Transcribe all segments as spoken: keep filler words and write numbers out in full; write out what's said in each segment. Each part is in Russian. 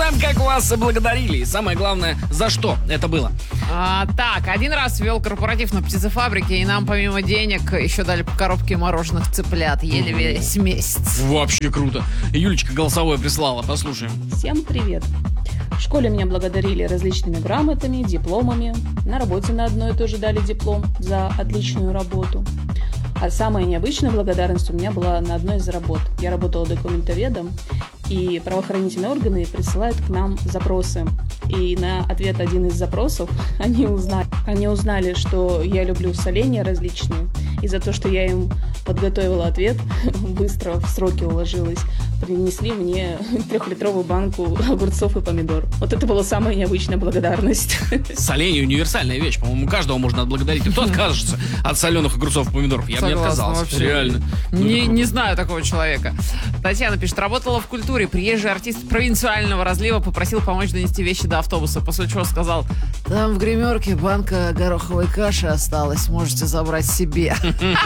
узнаем, как вас благодарили. И самое главное, за что это было. А, так, один раз вел корпоратив на птицефабрике, и нам помимо денег еще дали по коробке мороженых цыплят. Ели весь месяц. Вообще круто. Юлечка голосовое прислала, послушаем. Всем привет. В школе меня благодарили различными грамотами, дипломами. На работе на одной тоже дали диплом за отличную работу. А самая необычная благодарность у меня была на одной из работ. Я работала документоведом, и правоохранительные органы присылают к нам запросы. И на ответ один из запросов они узнали, они узнали, что я люблю соленья различные. И за то, что я им подготовила ответ, быстро в сроки уложилась, принесли мне трехлитровую банку огурцов и помидор. Вот это была самая необычная благодарность. Соленье — универсальная вещь. По-моему, каждого можно отблагодарить. Кто откажется от соленых огурцов и помидоров? Я бы не отказался. Вообще. Реально. Не, не знаю такого человека. Татьяна пишет: работала в культуре. Приезжий артист провинциального разлива попросил помочь донести вещи до автобуса. После чего сказал: там в гримерке банка гороховой каши осталась. Можете забрать себе.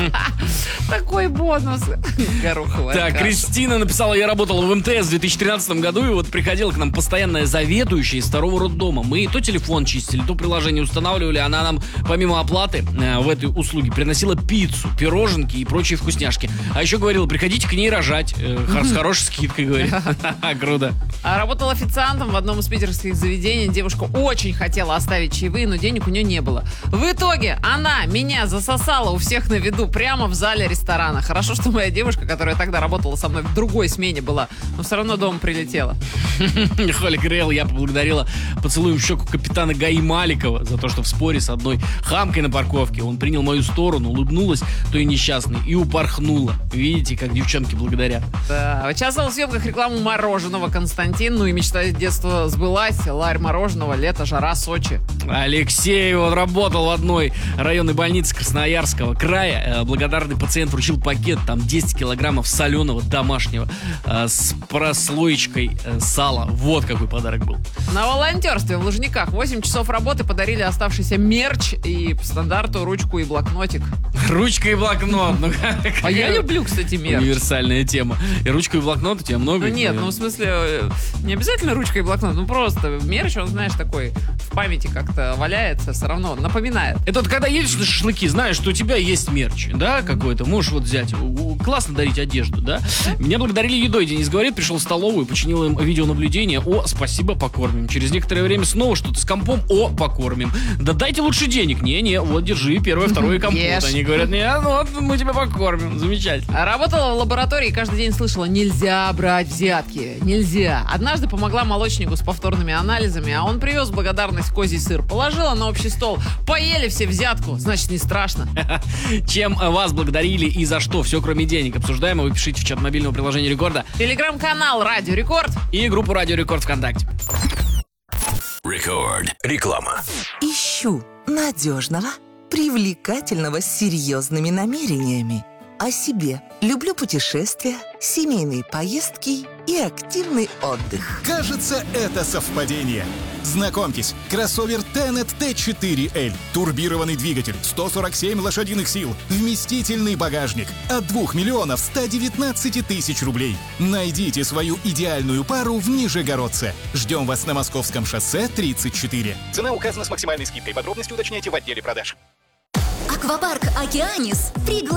Такой бонус. Гороховая каша. Так, Кристина написала: я работала в эм тэ эс в две тысячи тринадцатом году, и вот приходила к нам постоянная заведующая из второго роддома. Мы то телефон чистили, то приложение устанавливали. Она нам, помимо оплаты э, в этой услуге, приносила пиццу, пироженки и прочие вкусняшки. А еще говорила: приходите к ней рожать. Э, с хорошей скидкой, говорит. Круто. А работал официантом в одном из питерских заведений. Девушка очень хотела оставить чаевые, но денег у нее не было. В итоге она меня засосала у всех на виду прямо в зале ресторана. Хорошо, что моя девушка, которая тогда работала со мной в другой смене была, но все равно дома прилетела. Холли говорила: я поблагодарила поцелуем в щеку капитана Гаи Маликова за то, что в споре с одной хамкой на парковке он принял мою сторону, улыбнулась той несчастной и упорхнула. Видите, как девчонки благодарят. Да. Участвовал в съемках рекламы мороженого Константин. Ну и мечта с детства сбылась. Ларь мороженого, лето, жара, Сочи. Алексей вот работал в одной районной больнице Красноярского края. Благодарный пациент вручил пакет, там десять килограммов соленого домашнего э, с прослоечкой э, сала. Вот какой подарок был. На волонтерстве в Лужниках восемь часов работы, подарили оставшийся мерч и по стандарту ручку и блокнотик. Ручка и блокнот. Ну, а я люблю, кстати, мерч. Универсальная тема. И ручку и блокнот у тебя много? Ну нет, ну в смысле, не обязательно ручка и блокнот, ну просто мерч, он, знаешь, такой в памяти как-то валяется, все равно напоминает. Это вот когда едешь на шашлыки, знаешь, что у тебя есть мерч, да, какой-то, можешь вот взять. Классно дарить одежду, да? Меня благодарили едой. Денис говорит, пришел в столовую, починил им видеонаблюдение. О, спасибо, покормим. Через некоторое время снова что-то с компом. О, покормим. Да дайте лучше денег. Не-не, вот, держи, первое, второе компот. Ешь. Они говорят: не, ну вот мы тебя покормим. Замечательно. Работала в лаборатории и каждый день слышала: нельзя брать взятки, нельзя. Однажды помогла молочнику с повторными анализами, а он привез в благодарность козий сыр. Положила на общий стол. Поели все взятку, значит, не страшно. Чем вас благодарили и за что? Все, кроме денег, обсуждаем. Вы пишите в чат мобильного приложения Рекорда. Телеграм-канал Радио Рекорд И группу Радио Рекорд ВКонтакте. Рекорд. Реклама. Ищу надежного, привлекательного, с серьезными намерениями. О себе. Люблю путешествия, семейные поездки и активный отдых. Кажется, это совпадение. Знакомьтесь, кроссовер Tenet тэ четыре эль. Турбированный двигатель, сто сорок семь лошадиных сил, вместительный багажник. От двух миллионов ста девятнадцати тысяч рублей. Найдите свою идеальную пару в Нижегородце. Ждем вас на Московском шоссе тридцать четыре. Цена указана с максимальной скидкой. Подробности уточняйте в отделе продаж. Аквапарк «Океанис» приглашает